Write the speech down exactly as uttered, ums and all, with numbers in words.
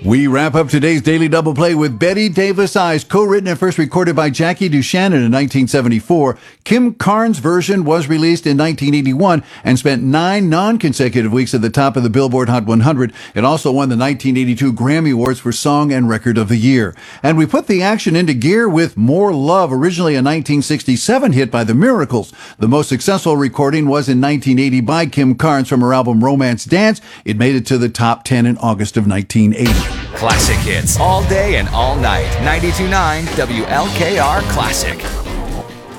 We wrap up today's Daily Double Play with Betty Davis Eyes, co-written and first recorded by Jackie DeShannon in nineteen seventy-four. Kim Carnes' version was released in nineteen eighty-one and spent nine non-consecutive weeks at the top of the Billboard Hot one hundred. It also won the nineteen eighty-two Grammy Awards for Song and Record of the Year. And we put the action into gear with More Love, originally a nineteen sixty-seven hit by The Miracles. The most successful recording was in nineteen eighty by Kim Carnes from her album Romance Dance. It made it to the top ten in August of nineteen eighty. Classic hits all day and all night. ninety-two point nine W L K R Classic.